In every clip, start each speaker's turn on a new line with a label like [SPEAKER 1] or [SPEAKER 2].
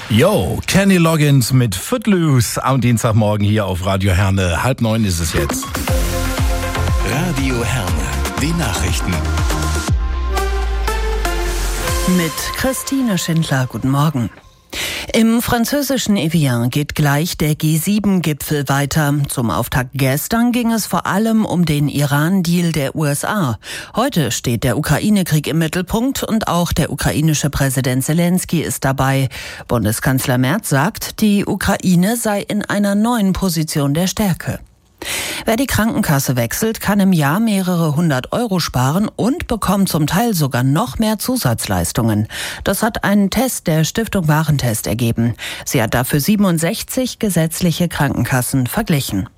[SPEAKER 1] Yo, Kenny Loggins mit Footloose am Dienstagmorgen hier auf Radio Herne. 8:30 ist es jetzt.
[SPEAKER 2] Radio Herne, die Nachrichten.
[SPEAKER 3] Mit Christine Schindler, guten Morgen. Im französischen Evian geht gleich der G7-Gipfel weiter. Zum Auftakt gestern ging es vor allem um den Iran-Deal der USA. Heute steht der Ukraine-Krieg im Mittelpunkt und auch der ukrainische Präsident Zelensky ist dabei. Bundeskanzler Merz sagt, die Ukraine sei in einer neuen Position der Stärke. Wer die Krankenkasse wechselt, kann im Jahr mehrere 100 € sparen und bekommt zum Teil sogar noch mehr Zusatzleistungen. Das hat ein Test der Stiftung Warentest ergeben. Sie hat dafür 67 gesetzliche Krankenkassen verglichen.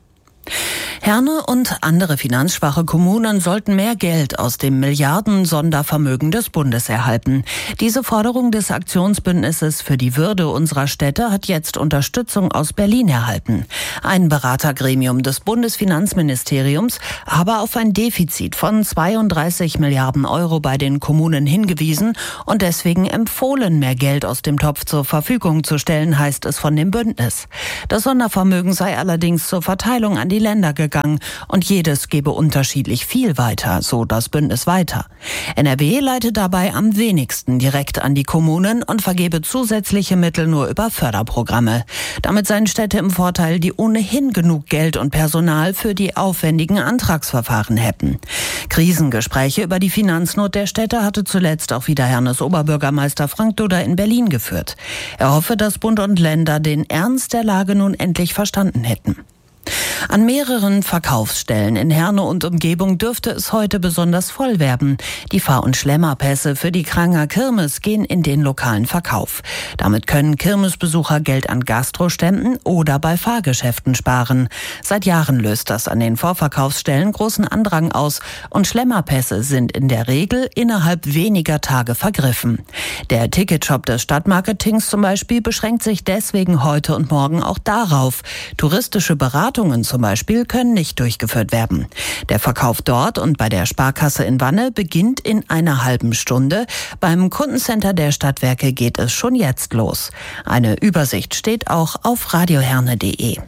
[SPEAKER 3] Herne und andere finanzschwache Kommunen sollten mehr Geld aus dem Milliarden-Sondervermögen des Bundes erhalten. Diese Forderung des Aktionsbündnisses für die Würde unserer Städte hat jetzt Unterstützung aus Berlin erhalten. Ein Beratergremium des Bundesfinanzministeriums habe auf ein Defizit von 32 Milliarden € bei den Kommunen hingewiesen und deswegen empfohlen, mehr Geld aus dem Topf zur Verfügung zu stellen, heißt es von dem Bündnis. Das Sondervermögen sei allerdings zur Verteilung an die Länder gegangen und jedes gebe unterschiedlich viel weiter, so das Bündnis weiter. NRW leitet dabei am wenigsten direkt an die Kommunen und vergebe zusätzliche Mittel nur über Förderprogramme. Damit seien Städte im Vorteil, die ohnehin genug Geld und Personal für die aufwendigen Antragsverfahren hätten. Krisengespräche über die Finanznot der Städte hatte zuletzt auch wieder Hernes Oberbürgermeister Frank Dudder in Berlin geführt. Er hoffe, dass Bund und Länder den Ernst der Lage nun endlich verstanden hätten. An mehreren Verkaufsstellen in Herne und Umgebung dürfte es heute besonders voll werden. Die Fahr- und Schlemmerpässe für die Kranger Kirmes gehen in den lokalen Verkauf. Damit können Kirmesbesucher Geld an Gastroständen oder bei Fahrgeschäften sparen. Seit Jahren löst das an den Vorverkaufsstellen großen Andrang aus und Schlemmerpässe sind in der Regel innerhalb weniger Tage vergriffen. Der Ticketshop des Stadtmarketings zum Beispiel beschränkt sich deswegen heute und morgen auch darauf. Touristische Beratungen zum Beispiel können nicht durchgeführt werden. Der Verkauf dort und bei der Sparkasse in Wanne beginnt in einer halben Stunde. Beim Kundencenter der Stadtwerke geht es schon jetzt los. Eine Übersicht steht auch auf radioherne.de.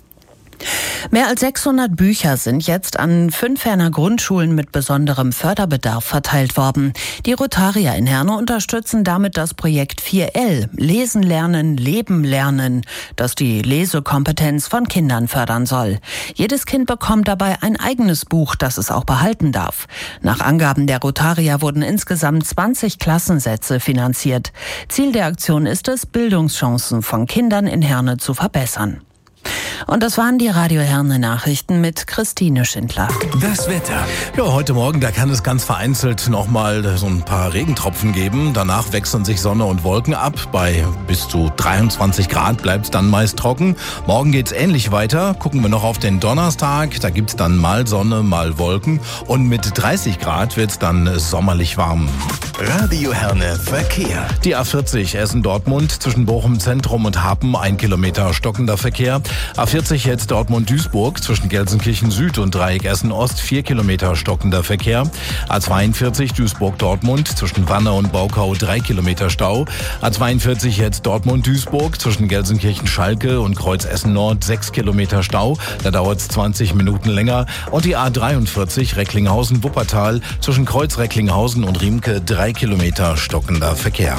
[SPEAKER 3] Mehr als 600 Bücher sind jetzt an 5 Herner Grundschulen mit besonderem Förderbedarf verteilt worden. Die Rotarier in Herne unterstützen damit das Projekt 4L, Lesen lernen, Leben lernen, das die Lesekompetenz von Kindern fördern soll. Jedes Kind bekommt dabei ein eigenes Buch, das es auch behalten darf. Nach Angaben der Rotarier wurden insgesamt 20 Klassensätze finanziert. Ziel der Aktion ist es, Bildungschancen von Kindern in Herne zu verbessern. Und das waren die Radio Herne Nachrichten mit Christine Schindler.
[SPEAKER 2] Das Wetter.
[SPEAKER 1] Ja, heute Morgen, da kann es ganz vereinzelt nochmal so ein paar Regentropfen geben. Danach wechseln sich Sonne und Wolken ab. Bei bis zu 23 Grad bleibt es dann meist trocken. Morgen geht's ähnlich weiter. Gucken wir noch auf den Donnerstag. Da gibt's dann mal Sonne, mal Wolken. Und mit 30 Grad wird's dann sommerlich warm.
[SPEAKER 2] Radio Herne Verkehr.
[SPEAKER 1] Die A40 Essen-Dortmund zwischen Bochum Zentrum und Hapen 1 Kilometer stockender Verkehr. A40 jetzt Dortmund-Duisburg zwischen Gelsenkirchen Süd und Dreieck Essen-Ost 4 Kilometer stockender Verkehr. A42 Duisburg-Dortmund zwischen Wanne und Baukau 3 Kilometer Stau. A42 jetzt Dortmund-Duisburg zwischen Gelsenkirchen-Schalke und Kreuz Essen-Nord 6 Kilometer Stau. Da dauert es 20 Minuten länger. Und die A43 Recklinghausen-Wuppertal zwischen Kreuz Recklinghausen und Riemke 3 Kilometer stockender Verkehr.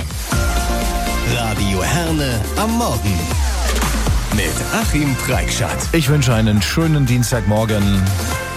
[SPEAKER 2] Radio Herne am Morgen. Mit Achim Preikschat.
[SPEAKER 1] Ich wünsche einen schönen Dienstagmorgen.